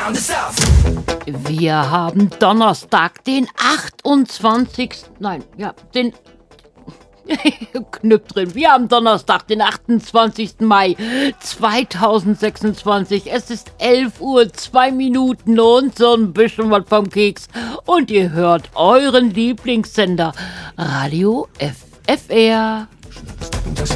Wir haben Donnerstag, den 28. Den Knüpp drin. Wir haben Donnerstag, den 28. Mai 2026. Es ist 11 Uhr, 2 Minuten und so ein bisschen was vom Keks. Und ihr hört euren Lieblingssender Radio FFR.